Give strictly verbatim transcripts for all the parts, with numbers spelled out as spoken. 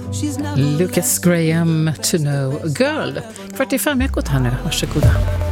Lucas Graham, To Know a Girl. Kvart i fem ekot här nu, varsågoda.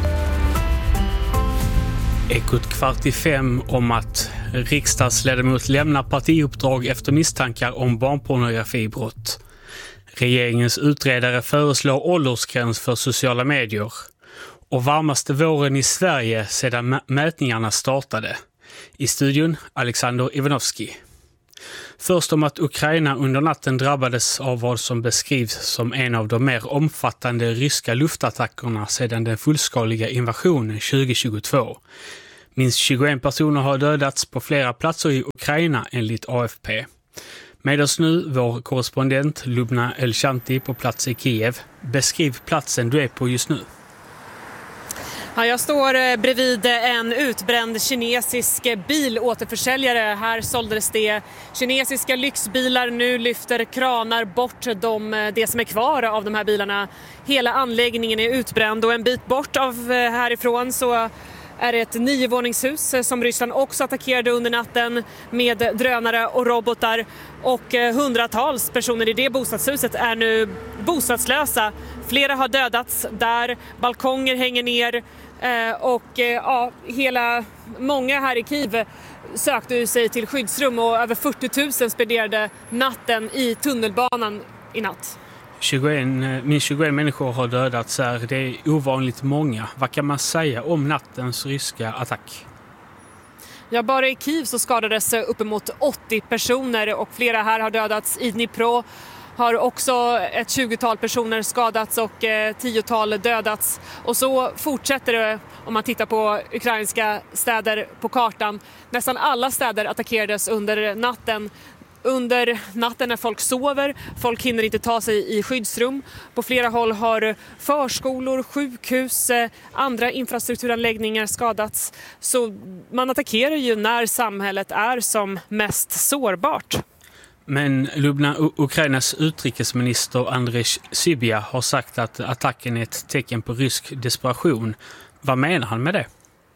Ekot kvart i fem om att riksdagsledamot lämnar partiuppdrag efter misstankar om barnpornografibrott. Regeringens utredare föreslår åldersgräns för sociala medier. Och varmaste våren i Sverige sedan mätningarna startade. I studion Alexander Ivanovski. Först om att Ukraina under natten drabbades av vad som beskrivs som en av de mer omfattande ryska luftattackerna sedan den fullskaliga invasionen tjugohundratjugotvå. Minst tjugoen personer har dödats på flera platser i Ukraina enligt A F P. Med oss nu vår korrespondent Lubna Elshanti på plats i Kiev. Beskriv platsen du är på just nu. Ja, jag står bredvid en utbränd kinesisk bilåterförsäljare. Här såldes det kinesiska lyxbilar. Nu lyfter kranar bort de, det som är kvar av de här bilarna. Hela anläggningen är utbränd och en bit bort av härifrån så är det ett niovåningshus som Ryssland också attackerade under natten med drönare och robotar. Och hundratals personer i det bostadshuset är nu bostadslösa. Flera har dödats där, balkonger hänger ner och ja, hela, många här i Kiev sökte sig till skyddsrum och över fyrtio tusen spenderade natten i tunnelbanan i natt. tjugoen, minst tjugoen människor har dödats här. Det är ovanligt många. Vad kan man säga om nattens ryska attack? Ja, bara i Kiev så skadades uppemot åttio personer och flera här har dödats. I Dnipro har också ett tjugotal personer skadats och eh, tiotal dödats. Och så fortsätter det om man tittar på ukrainska städer på kartan. Nästan alla städer attackerades under natten. Under natten när folk sover, folk hinner inte ta sig i skyddsrum. På flera håll har förskolor, sjukhus, andra infrastrukturanläggningar skadats. Så man attackerar ju när samhället är som mest sårbart. Men Lubna, Ukrainas utrikesminister Andrej Sybiha har sagt att attacken är ett tecken på rysk desperation. Vad menar han med det?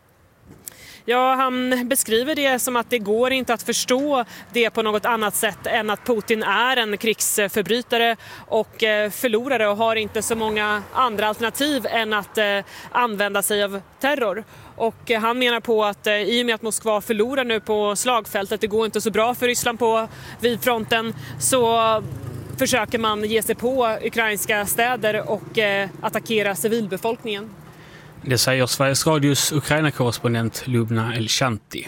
Ja, han beskriver det som att det går inte att förstå det på något annat sätt än att Putin är en krigsförbrytare och förlorare och har inte så många andra alternativ än att använda sig av terror. Och han menar på att i och med att Moskva förlorar nu på slagfältet, det går inte så bra för Ryssland på vid fronten, så försöker man ge sig på ukrainska städer och attackera civilbefolkningen. Det säger Sveriges Radios Ukraina-korrespondent Lubna Elshanti.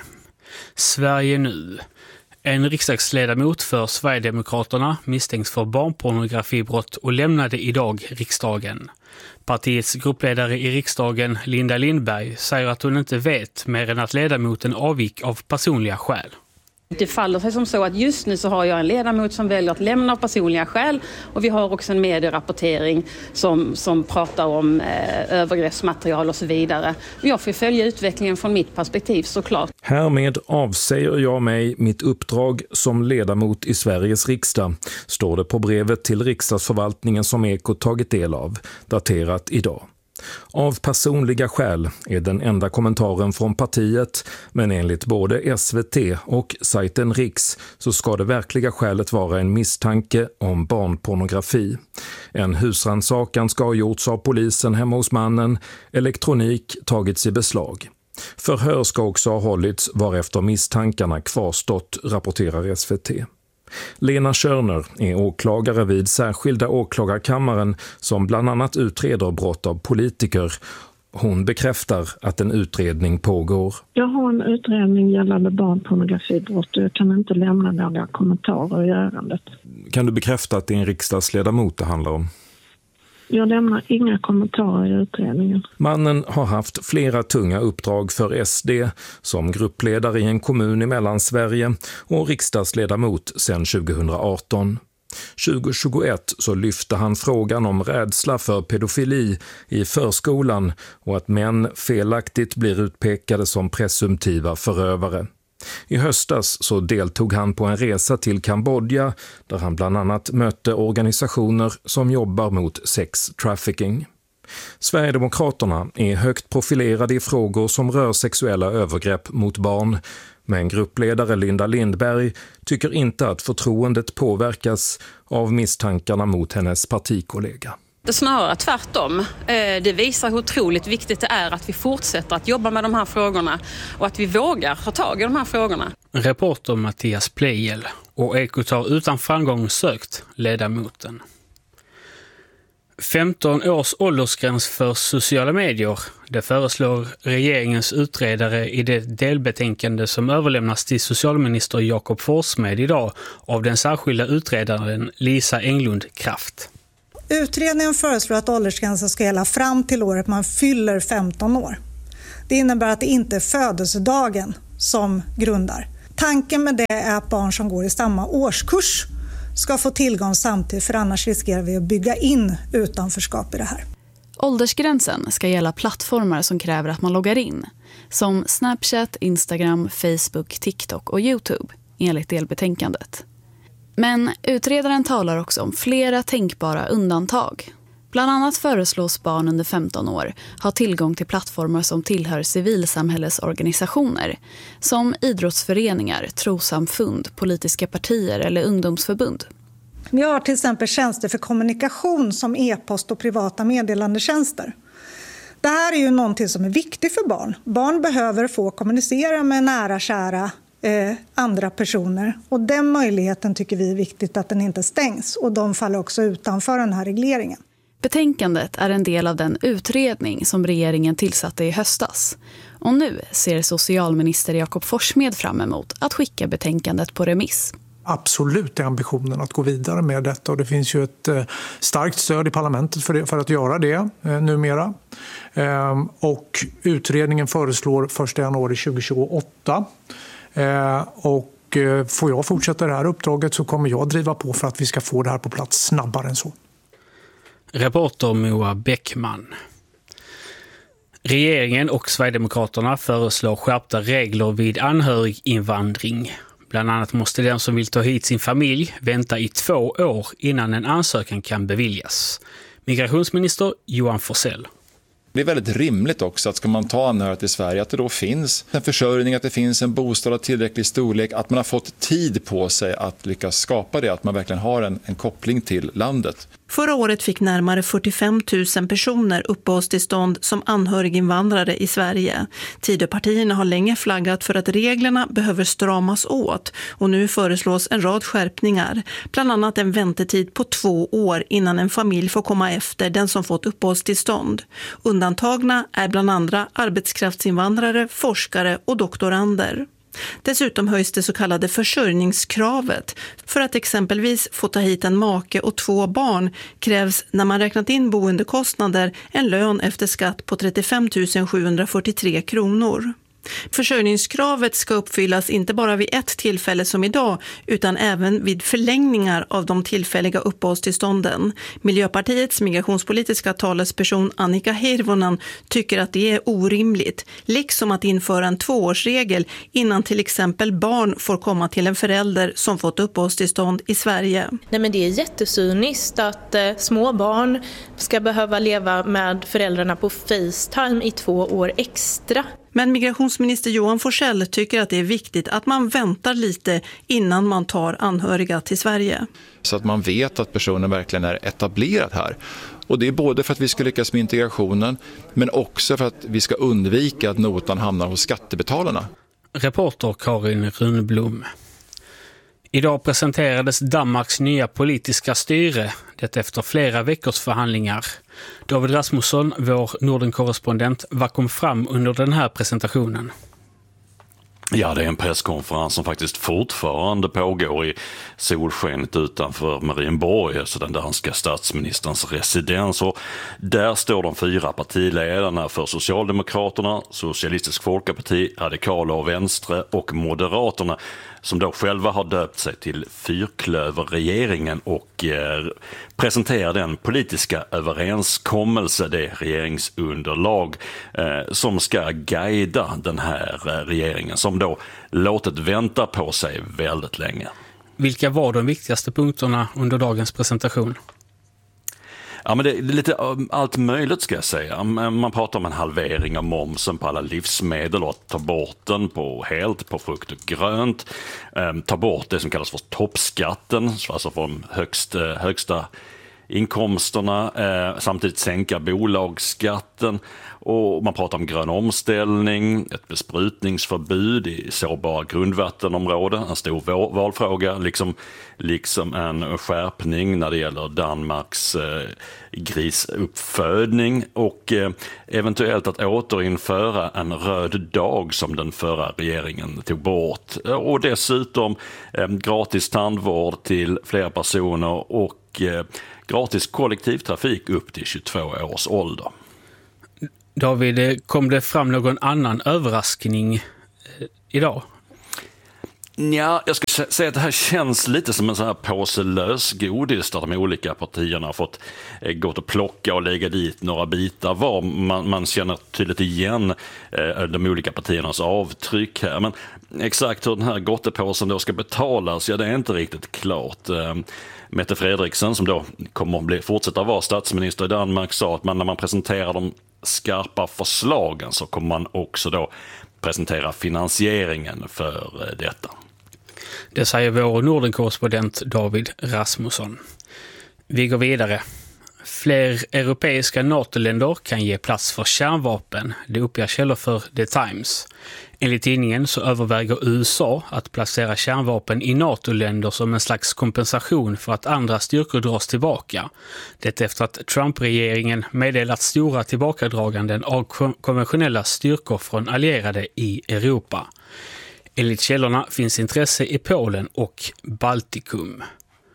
Sverige nu. En riksdagsledamot för Sverigedemokraterna misstänks för barnpornografibrott och lämnade idag riksdagen. Partiets gruppledare i riksdagen, Linda Lindberg, säger att hon inte vet mer än att ledamoten avgick av personliga skäl. Det faller sig som så att just nu så har jag en ledamot som väljer att lämna av personliga skäl och vi har också en medierapportering som, som pratar om eh, övergreppsmaterial och så vidare. Jag får följa utvecklingen från mitt perspektiv såklart. Härmed avsäger jag mig mitt uppdrag som ledamot i Sveriges riksdag, står det på brevet till riksdagsförvaltningen som Ekot tagit del av, daterat idag. Av personliga skäl är den enda kommentaren från partiet, men enligt både S V T och sajten Riks så ska det verkliga skälet vara en misstanke om barnpornografi. En husrannsakan ska ha gjorts av polisen hemma hos mannen, elektronik tagits i beslag. Förhör ska också ha hållits varefter misstankarna kvarstått, rapporterar S V T. Lena Körner är åklagare vid särskilda åklagarkammaren som bland annat utreder brott av politiker. Hon bekräftar att en utredning pågår. Jag har en utredning gällande barnpornografibrott och jag kan inte lämna några kommentarer i ärendet. Kan du bekräfta att det är en riksdagsledamot det handlar om? Jag lämnar inga kommentarer i utredningen. Mannen har haft flera tunga uppdrag för S D som gruppledare i en kommun i Mellansverige och riksdagsledamot sedan tjugohundraarton. tjugohundratjugoett så lyfte han frågan om rädsla för pedofili i förskolan och att män felaktigt blir utpekade som presumtiva förövare. I höstas så deltog han på en resa till Kambodja där han bland annat mötte organisationer som jobbar mot sex trafficking. Sverigedemokraterna är högt profilerade i frågor som rör sexuella övergrepp mot barn. Men gruppledare Linda Lindberg tycker inte att förtroendet påverkas av misstankarna mot hennes partikollega. Det snarare tvärtom. Det visar hur otroligt viktigt det är att vi fortsätter att jobba med de här frågorna och att vi vågar ta tag i de här frågorna. Reporter Mattias Plejel och Ekot har utan framgång sökt ledamoten. femton års åldersgräns för sociala medier. Det föreslår regeringens utredare i det delbetänkande som överlämnas till socialminister Jakob Forssmed idag av den särskilda utredaren Lisa Englund Kraft. Utredningen föreslår att åldersgränsen ska gälla fram till året man fyller femton år. Det innebär att det inte är födelsedagen som grundar. Tanken med det är att barn som går i samma årskurs ska få tillgång samtidigt, för annars riskerar vi att bygga in utanförskap i det här. Åldersgränsen ska gälla plattformar som kräver att man loggar in, som Snapchat, Instagram, Facebook, TikTok och YouTube, enligt delbetänkandet. Men utredaren talar också om flera tänkbara undantag. Bland annat föreslås barn under femton år ha tillgång till plattformar som tillhör civilsamhällesorganisationer, som idrottsföreningar, trossamfund, politiska partier eller ungdomsförbund. Vi har till exempel tjänster för kommunikation som e-post och privata meddelandetjänster. Det här är ju någonting som är viktigt för barn. Barn behöver få kommunicera med nära, kära eh, andra personer. Och den möjligheten tycker vi är viktigt att den inte stängs. Och de faller också utanför den här regleringen. Betänkandet är en del av den utredning som regeringen tillsatte i höstas. Och nu ser socialminister Jakob Forssmed fram emot att skicka betänkandet på remiss. Absolut är ambitionen att gå vidare med detta, och det finns ju ett eh, starkt stöd i parlamentet för, det, för att göra det eh, numera. Eh, och utredningen föreslår första januari tjugohundratjugoåtta. Eh, och eh, får jag fortsätta det här uppdraget så kommer jag driva på för att vi ska få det här på plats snabbare än så. Reporter Moa Bäckman. Regeringen och Sverigedemokraterna föreslår skärpta regler vid anhöriginvandring. Bland annat måste den som vill ta hit sin familj vänta i två år innan en ansökan kan beviljas. Migrationsminister Johan Forssell. Det är väldigt rimligt också att ska man ta anhöriga till Sverige att det då finns en försörjning, att det finns en bostad av tillräcklig storlek, att man har fått tid på sig att lyckas skapa det, att man verkligen har en, en koppling till landet. Förra året fick närmare fyrtiofem tusen personer uppehållstillstånd som anhöriginvandrare i Sverige. Tidöpartierna har länge flaggat för att reglerna behöver stramas åt och nu föreslås en rad skärpningar. Bland annat en väntetid på två år innan en familj får komma efter den som fått uppehållstillstånd. Undantagna är bland andra arbetskraftsinvandrare, forskare och doktorander. Dessutom höjs det så kallade försörjningskravet. För att exempelvis få ta hit en make och två barn krävs, när man räknat in boendekostnader, en lön efter skatt på trettiofem tusen sjuhundrafyrtiotre kronor. Försörjningskravet ska uppfyllas inte bara vid ett tillfälle som idag utan även vid förlängningar av de tillfälliga uppehållstillstånden. Miljöpartiets migrationspolitiska talesperson Annika Hirvonen tycker att det är orimligt, liksom att införa en tvåårsregel innan till exempel barn får komma till en förälder som fått uppehållstillstånd i Sverige. Nej, men det är jättesyniskt att eh, små barn ska behöva leva med föräldrarna på FaceTime i två år extra. Men migrationsminister Johan Forssell tycker att det är viktigt att man väntar lite innan man tar anhöriga till Sverige. Så att man vet att personen verkligen är etablerad här. Och det är både för att vi ska lyckas med integrationen men också för att vi ska undvika att notan hamnar hos skattebetalarna. Reporter Karin Runblom. Idag presenterades Danmarks nya politiska styre, det efter flera veckors förhandlingar. David Rasmusson, vår Norden-korrespondent, vad kom fram under den här presentationen? Ja, det är en presskonferens som faktiskt fortfarande pågår i solskenet utanför Marienborg, alltså den danska statsministerns residens. Och där står de fyra partiledarna för Socialdemokraterna, Socialistisk Folkeparti, Radikala och Vänstre och Moderaterna, som då själva har döpt sig till fyrklöverregeringen och eh, presenterar den politiska överenskommelse, det regeringsunderlag eh, som ska guida den här eh, regeringen som då låtit vänta på sig väldigt länge. Vilka var de viktigaste punkterna under dagens presentation? Ja, men det är lite allt möjligt ska jag säga. Man pratar om en halvering av momsen på alla livsmedel och att ta bort den på helt på frukt och grönt. Ta bort det som kallas för toppskatten, alltså från högst, högsta inkomsterna, eh, samtidigt sänka bolagsskatten, och man pratar om grön omställning, ett besprutningsförbud i sårbara grundvattenområden, en stor valfråga, liksom, liksom en skärpning när det gäller Danmarks eh, grisuppfödning och eh, eventuellt att återinföra en röd dag som den förra regeringen tog bort, och dessutom eh, gratis tandvård till fler personer och eh, gratis kollektivtrafik upp till tjugotvå års ålder. David, kom det fram någon annan överraskning eh, idag? Ja, jag skulle säga att det här känns lite som en sån här påse lösgodis där de olika partierna har fått eh, gått och plocka och lägga dit några bitar var. Man, man känner tydligt igen eh, de olika partiernas avtryck här. Men exakt hur den här gottepåsen då ska betalas, ja, det är inte riktigt klart. Eh, Mette Frederiksen, som då kommer att bli, fortsätta vara statsminister i Danmark, sa att man, när man presenterar de skarpa förslagen så kommer man också då presentera finansieringen för detta. Det säger vår Nordenkorrespondent David Rasmusson. Vi går vidare. Fler europeiska NATO-länder kan ge plats för kärnvapen, det uppger källor för The Times. Enligt tidningen så överväger U S A att placera kärnvapen i NATO-länder som en slags kompensation för att andra styrkor dras tillbaka. Det efter att Trump-regeringen meddelat stora tillbakadraganden av konventionella styrkor från allierade i Europa. Enligt källorna finns intresse i Polen och Baltikum.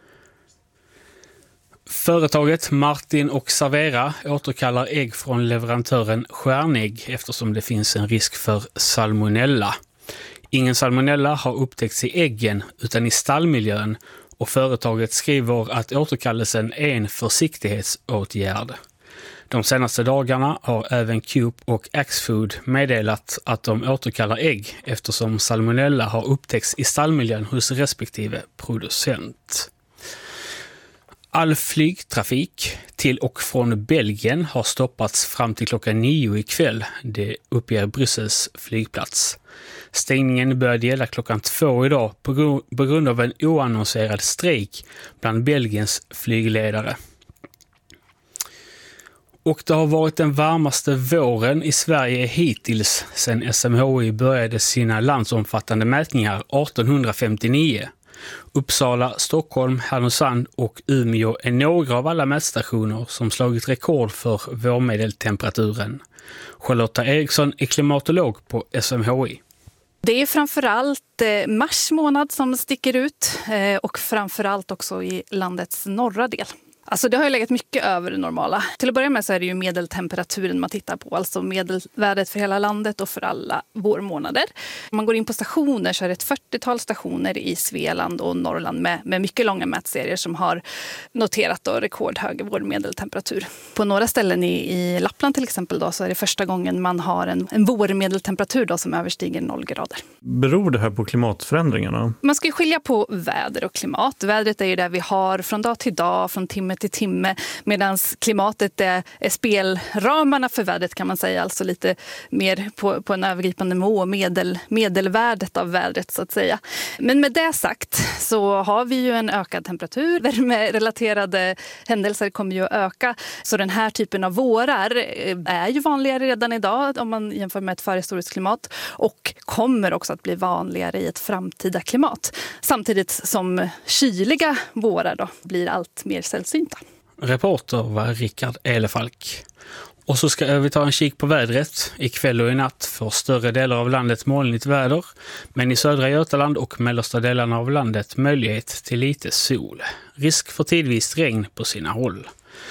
Företaget Martin och Servera återkallar ägg från leverantören Stjärnägg eftersom det finns en risk för salmonella. Ingen salmonella har upptäckts i äggen utan i stallmiljön, och företaget skriver att återkallelsen är en försiktighetsåtgärd. De senaste dagarna har även Coop och Axfood meddelat att de återkallar ägg eftersom salmonella har upptäckts i stallmiljön hos respektive producent. All flygtrafik till och från Belgien har stoppats fram till klockan nio ikväll, det uppger Bryssels flygplats. Stängningen började gälla klockan två idag på, gr- på grund av en oannonserad strejk bland Belgiens flygledare. Och det har varit den varmaste våren i Sverige hittills sedan S M H I började sina landsomfattande mätningar arton femtionio. Uppsala, Stockholm, Härnösand och Umeå är några av alla mätstationer som slagit rekord för vårmedeltemperaturen. Charlotta Eriksson är klimatolog på S M H I. Det är framförallt mars månad som sticker ut och framförallt också i landets norra del. Alltså det har ju legat mycket över det normala. Till att börja med så är det ju medeltemperaturen man tittar på, alltså medelvärdet för hela landet och för alla vårmånader. Om man går in på stationer så är det ett fyrtiotal stationer i Svealand och Norrland med, med mycket långa mätserier som har noterat då rekordhög vårmedeltemperatur. På några ställen i, i Lappland till exempel då, så är det första gången man har en, en vårmedeltemperatur då som överstiger noll grader. Beror det här på klimatförändringarna? Man ska ju skilja på väder och klimat. Vädret är ju det vi har från dag till dag, från timme till timme, medan klimatet är, är spelramarna för vädret kan man säga, alltså lite mer på, på en övergripande nivå, medel, medelvärdet av vädret så att säga. Men med det sagt så har vi ju en ökad temperatur, värmerelaterade händelser kommer ju att öka, så den här typen av vårar är ju vanligare redan idag om man jämför med ett förhistoriskt klimat och kommer också att bli vanligare i ett framtida klimat, samtidigt som kyliga vårar då blir allt mer sällsynta. Reporter var Rickard Elefalk. Och så ska vi ta en kik på vädret. Ikväll och i natt får större delar av landet molnigt väder, men i södra Götaland och mellersta delarna av landet möjlighet till lite sol. Risk för tidvis regn på sina håll.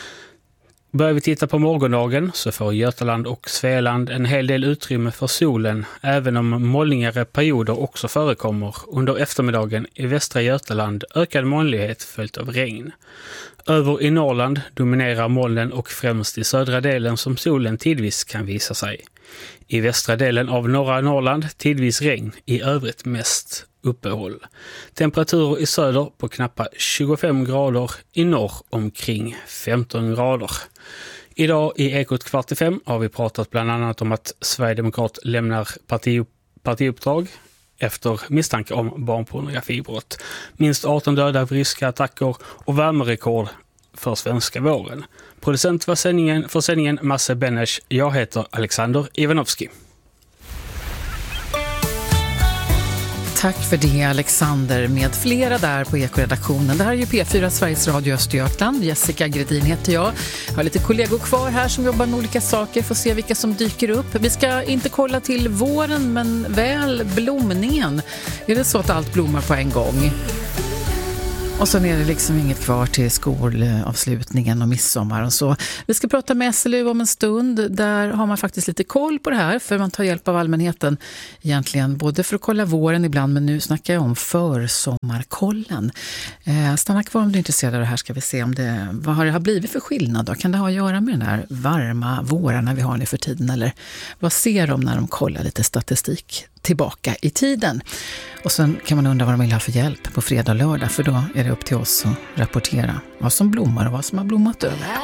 Börjar vi titta på morgondagen så får Götaland och Svealand en hel del utrymme för solen, även om molnigare perioder också förekommer. Under eftermiddagen i västra Götaland ökad molnighet följt av regn. Över i Norrland dominerar molnen och främst i södra delen som solen tidvis kan visa sig. I västra delen av norra Norrland tidvis regn, i övrigt mest uppehåll. Temperaturer i söder på knappt tjugofem grader, i norr omkring femton grader. Idag i Ekot kvart i fem har vi pratat bland annat om att Sverigedemokrat lämnar parti, partiuppdrag efter misstanke om barnpornografibrott. Minst arton döda för ryska attacker och värmerekord för svenska våren. Producent för sändningen, för sändningen Masse Benesch. Jag heter Alexander Ivanovski. Tack för det, Alexander, med flera där på Eko-redaktionen. Det här är ju P fyra Sveriges Radio Östergötland. Jessica Gredin heter jag. Jag har lite kollegor kvar här som jobbar med olika saker. Får se vilka som dyker upp. Vi ska inte kolla till våren, men väl blomningen. Är det så att allt blommar på en gång? Och så är det liksom inget kvar till skolavslutningen och midsommar och så. Vi ska prata med S L U om en stund. Där har man faktiskt lite koll på det här, för man tar hjälp av allmänheten egentligen. Både för att kolla våren ibland, men nu snackar jag om försommarkollen. Eh, stanna kvar om du är intresserad av det här, ska vi se om det, vad har det har blivit för skillnad då? Kan det ha att göra med den här varma vårarna vi har nu för tiden? Eller vad ser de när de kollar lite statistik tillbaka i tiden? Och sen kan man undra vad de vill ha för hjälp på fredag och lördag, för då är det upp till oss att rapportera vad som blommar och vad som har blommat över.